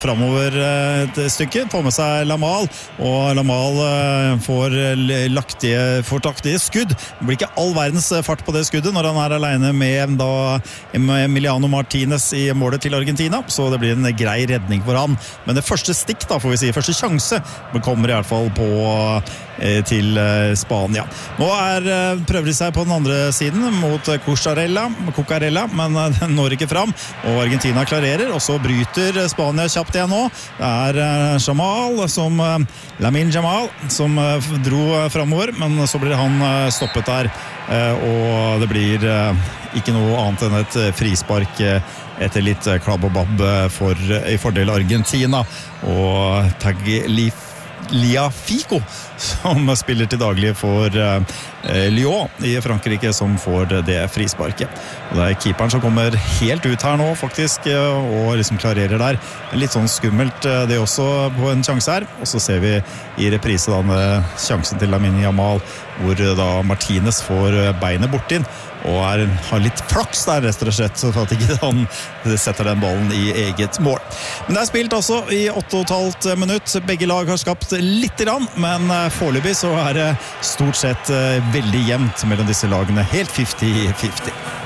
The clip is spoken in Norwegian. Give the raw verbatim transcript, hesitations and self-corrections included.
Framover et stykke, får med seg Lamal, og Lamal får laktige, får taktige skudd. Det blir ikke all verdens fart på det skuddet når han er alene med da Emiliano Martinez i målet til Argentina, så det blir en grei redning for han. Men det første stikk da, får vi si, første sjanse, kommer i hvert fall på til Spania. Nå er, prøver de seg på den andre siden mot Cucharella, Cucharella, men den når ikke fram, og Argentina klarerer, og så bryter Spania kjapt det nå. Det er Jamal som, Lamine Jamal som dro fremover, men så blir han stoppet der, og det blir ikke noe annet enn et frispark etter litt klabb og babb for, i fordel Argentina, og Tagliafico Liafico, som spiller til daglig for eh, Lyon i Frankrike, som får det frisparket. Og det er keeperen som kommer helt ut her nå, faktisk, og liksom klarerer der. Litt sånn skummelt det også på en sjanse her. Og så ser vi i reprise da med sjansen til Lamine Yamal, hvor da Martinez får beinet bort inn, og er, har litt flaks der rett og slett, så for at ikke han setter den ballen i eget mål. Men det er spilt altså i åtte og et halvt minutt. Begge lag har skapt litt grann, men foreløpig så er det stort sett veldig jevnt mellom disse lagene. Helt fifty fifty.